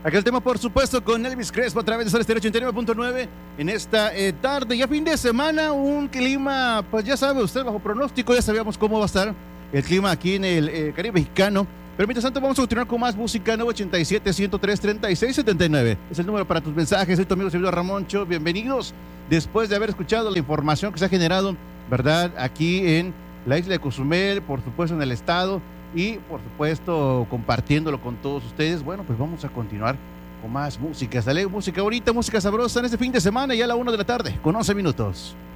Aquel tema, por supuesto, con Elvis Crespo a través de Sol Estéreo 89.9 en esta tarde, ya fin de semana, un clima, pues ya sabe usted, bajo pronóstico, ya sabíamos cómo va a estar el clima aquí en el Caribe mexicano. Pero mientras tanto vamos a continuar con más música. 987-103-3679 es el número para tus mensajes. Soy tu amigo servidor Ramoncho, bienvenidos después de haber escuchado la información que se ha generado, ¿verdad? Aquí en la isla de Cozumel, por supuesto en el estado y por supuesto compartiéndolo con todos ustedes. Bueno, pues vamos a continuar con más música. Sale música bonita, música sabrosa en este fin de semana, ya a la 1 de la tarde, con 11 minutos.